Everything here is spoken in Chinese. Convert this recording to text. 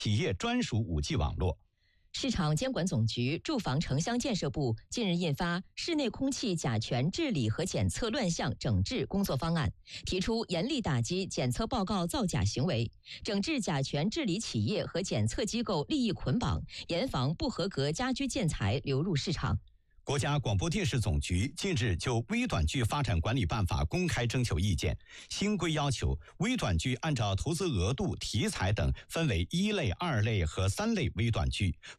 企业专属5G 网络。 市场监管总局住房城乡建设部近日印发《室内空气甲醛治理和检测乱象整治工作方案》，提出严厉打击检测报告造假行为，整治甲醛治理企业和检测机构利益捆绑，严防不合格家居建材流入市场。 国家广播电视总局近日就微短剧发展管理办法公开征求意见。新规要求，微短剧按照投资额度、题材等分为1类、2类和3类微短剧，